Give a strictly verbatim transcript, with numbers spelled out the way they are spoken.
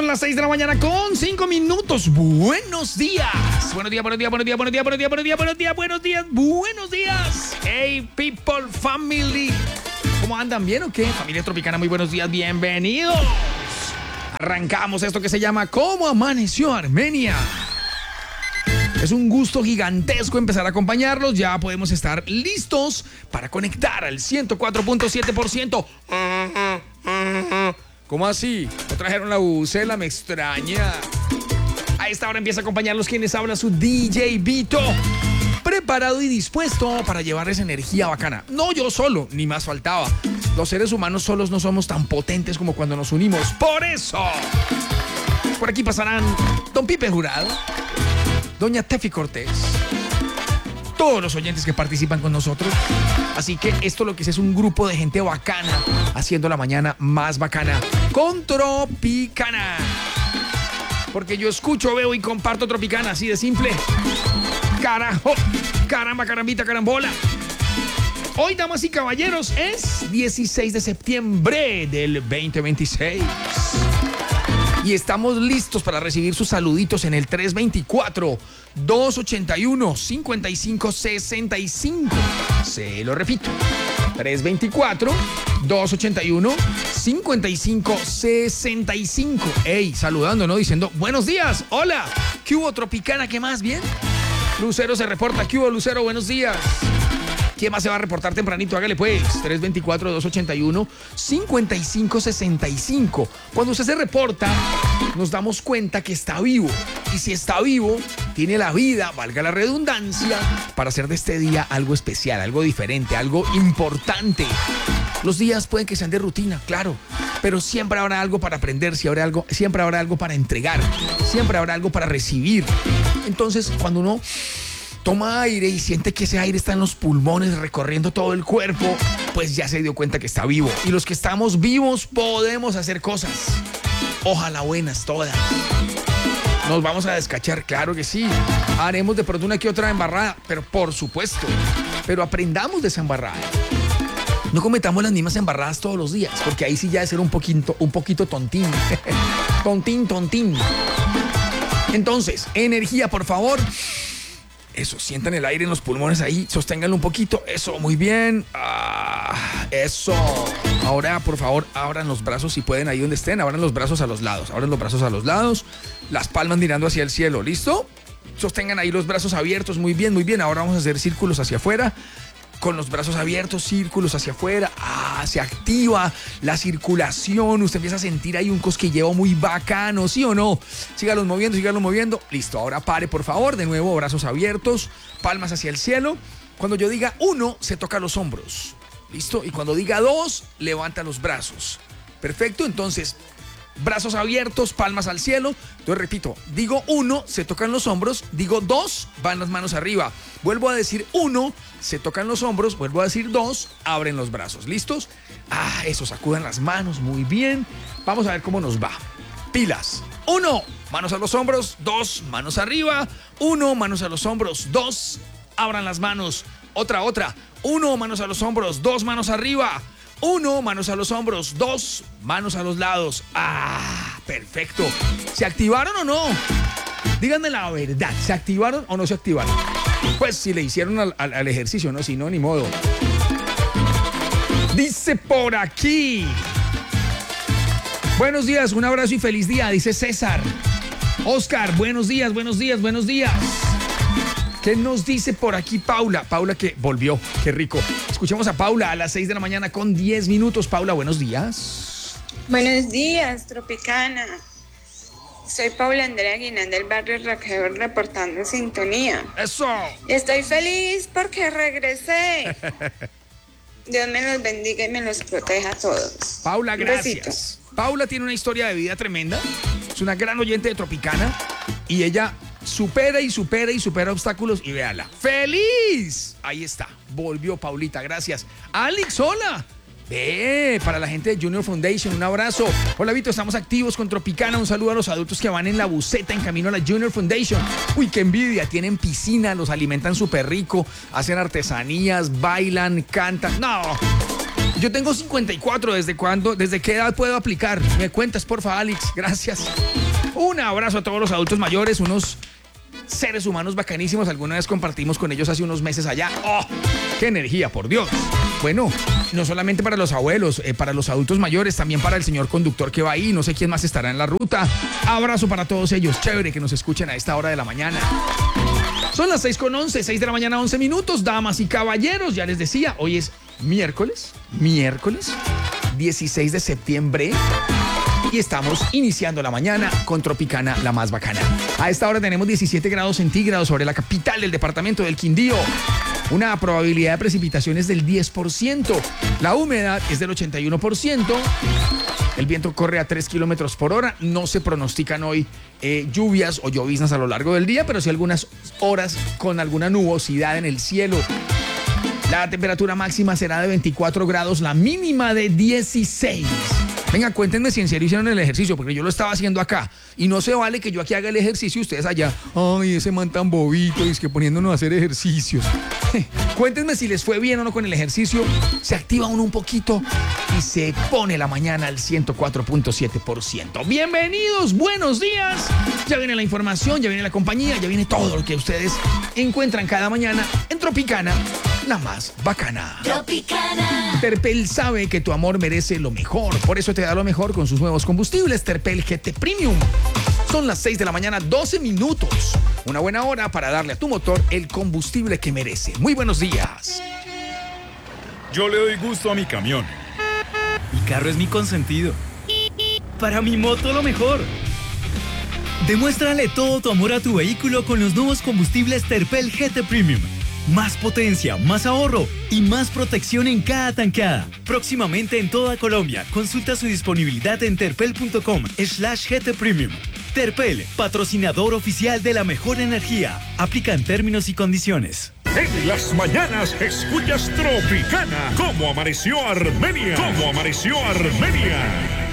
Son las seis de la mañana con cinco minutos. Buenos días. Buenos días, buenos días, buenos días, buenos días, buenos días, buenos días, buenos días, buenos días, buenos días. Hey, people, family. ¿Cómo andan? ¿Bien o qué? Familia Tropicana, muy buenos días, bienvenidos. Arrancamos esto que se llama ¿Cómo amaneció Armenia? Es un gusto gigantesco empezar a acompañarlos. Ya podemos estar listos para conectar al ciento cuatro punto siete por ciento. ¿Cómo así? ¿No trajeron la bucela? Me extraña. A esta hora empieza a acompañarlos quienes habla su D J Vito. Preparado y dispuesto para llevarles energía bacana. No yo solo, ni más faltaba. Los seres humanos solos no somos tan potentes como cuando nos unimos. ¡Por eso! Por aquí pasarán Don Pipe Jurado, Doña Tefi Cortés, todos los oyentes que participan con nosotros. Así que esto lo que es es un grupo de gente bacana, haciendo la mañana más bacana con Tropicana. Porque yo escucho, veo y comparto Tropicana, así de simple. Carajo, caramba, carambita, carambola. Hoy, damas y caballeros, es dieciséis de septiembre del veinte veintiséis. Y estamos listos para recibir sus saluditos en el tres veinticuatro, dos ochenta y uno, cincuenta y cinco sesenta y cinco. Se lo repito, tres veinticuatro, dos ochenta y uno, cincuenta y cinco sesenta y cinco. Ey, saludando, ¿no? Diciendo, buenos días, hola, ¿qué hubo, Tropicana? ¿Qué más? ¿Bien? Lucero se reporta, ¿qué hubo, Lucero? Buenos días. ¿Quién más se va a reportar tempranito? Hágale pues, tres veinticuatro, dos ochenta y uno, cincuenta y cinco sesenta y cinco. Cuando usted se reporta, nos damos cuenta que está vivo. Y si está vivo, tiene la vida, valga la redundancia, para hacer de este día algo especial, algo diferente, algo importante. Los días pueden que sean de rutina, claro, pero siempre habrá algo para aprender, siempre habrá algo, siempre habrá algo para entregar, siempre habrá algo para recibir. Entonces, cuando uno toma aire y siente que ese aire está en los pulmones recorriendo todo el cuerpo, pues ya se dio cuenta que está vivo. Y los que estamos vivos podemos hacer cosas. Ojalá buenas todas. Nos vamos a descachar, claro que sí. Haremos de pronto una que otra embarrada, pero por supuesto. Pero aprendamos de esa embarrada. No cometamos las mismas embarradas todos los días, porque ahí sí ya es ser un poquito, un poquito tontín. Tontín, tontín. Entonces, energía, por favor. Eso, sientan el aire en los pulmones ahí, sosténganlo un poquito, eso, muy bien, ah, eso. Ahora, por favor, abran los brazos si pueden ahí donde estén, abran los brazos a los lados, abran los brazos a los lados, las palmas mirando hacia el cielo, ¿listo? Sostengan ahí los brazos abiertos, muy bien, muy bien, ahora vamos a hacer círculos hacia afuera. Con los brazos abiertos, círculos hacia afuera, ah, se activa la circulación, usted empieza a sentir ahí un cosquilleo muy bacano, ¿sí o no? Sígalos moviendo, sígalos moviendo, listo, ahora pare por favor, de nuevo, brazos abiertos, palmas hacia el cielo. Cuando yo diga uno, se toca los hombros, ¿listo? Y cuando diga dos, levanta los brazos, perfecto, entonces, brazos abiertos, palmas al cielo. Entonces repito, digo uno, se tocan los hombros, digo dos, van las manos arriba. Vuelvo a decir uno, se tocan los hombros, vuelvo a decir dos, abren los brazos. ¿Listos? Ah, eso, sacudan las manos, muy bien. Vamos a ver cómo nos va. Pilas. Uno, manos a los hombros, dos, manos arriba. Uno, manos a los hombros, dos, abran las manos. Otra, otra. Uno, manos a los hombros, dos, manos arriba. Uno, manos a los hombros, dos, manos a los lados. Ah, perfecto. ¿Se activaron o no? Díganme la verdad, ¿se activaron o no se activaron? Pues si le hicieron al, al, al ejercicio, no, si no, ni modo. Dice por aquí. Buenos días, un abrazo y feliz día, dice César. Oscar, buenos días, buenos días, buenos días. ¿Qué nos dice por aquí Paula? Paula que volvió, qué rico. Escuchemos a Paula a las seis de la mañana con diez minutos. Paula, buenos días. Buenos días, Tropicana. Soy Paula Andrea Guinán del barrio Raquel reportando sintonía. ¡Eso! Estoy feliz porque regresé. Dios me los bendiga y me los proteja a todos. Paula, gracias. Besitos. Paula tiene una historia de vida tremenda. Es una gran oyente de Tropicana y ella supera y supera y supera obstáculos y véala. ¡Feliz! Ahí está. Volvió Paulita, gracias. Alex, hola. Ve, para la gente de Junior Foundation, un abrazo. Hola, Vito, estamos activos con Tropicana. Un saludo a los adultos que van en la buseta en camino a la Junior Foundation. Uy, qué envidia, tienen piscina, los alimentan súper rico, hacen artesanías, bailan, cantan. No, Yo tengo cincuenta y cuatro, ¿desde cuándo? ¿Desde qué edad puedo aplicar? Me cuentas, porfa, Alex, gracias. Un abrazo a todos los adultos mayores, unos seres humanos bacanísimos. Alguna vez compartimos con ellos hace unos meses allá. ¡Oh! ¡Qué energía, por Dios! Bueno, no solamente para los abuelos, eh, para los adultos mayores, también para el señor conductor que va ahí, no sé quién más estará en la ruta. Abrazo para todos ellos, chévere que nos escuchen a esta hora de la mañana. Son las seis con once, seis de la mañana, once minutos, damas y caballeros, ya les decía, hoy es miércoles, miércoles, dieciséis de septiembre. Y estamos iniciando la mañana con Tropicana, la más bacana. A esta hora tenemos diecisiete grados centígrados sobre la capital del departamento del Quindío. Una probabilidad de precipitaciones del diez por ciento. La humedad es del ochenta y uno por ciento. El viento corre a tres kilómetros por hora. No se pronostican hoy eh, lluvias o lloviznas a lo largo del día, pero sí algunas horas con alguna nubosidad en el cielo. La temperatura máxima será de veinticuatro grados, la mínima de dieciséis. Venga, cuéntenme si en serio hicieron el ejercicio, porque yo lo estaba haciendo acá. Y no se vale que yo aquí haga el ejercicio y ustedes allá. Ay, ese man tan bobito, y es que poniéndonos a hacer ejercicios. Cuéntenme si les fue bien o no con el ejercicio. Se activa uno un poquito y se pone la mañana al ciento cuatro punto siete por ciento. Bienvenidos, buenos días. Ya viene la información, ya viene la compañía, ya viene todo lo que ustedes encuentran cada mañana en Tropicana, la más bacana. Tropicana. Terpel sabe que tu amor merece lo mejor, por eso te da lo mejor con sus nuevos combustibles Terpel G T Premium. Son las seis de la mañana, doce minutos. Una buena hora para darle a tu motor el combustible que merece. Muy buenos días. Yo le doy gusto a mi camión. Mi carro es mi consentido. Para mi moto lo mejor. Demuéstrale todo tu amor a tu vehículo con los nuevos combustibles Terpel G T Premium. Más potencia, más ahorro y más protección en cada tanqueada. Próximamente en toda Colombia. Consulta su disponibilidad en terpel punto com slash G T Premium. Terpel, patrocinador oficial de la mejor energía. Aplican términos y condiciones. En las mañanas escuchas Tropicana. ¿Cómo amaneció Armenia? ¿Cómo amaneció Armenia?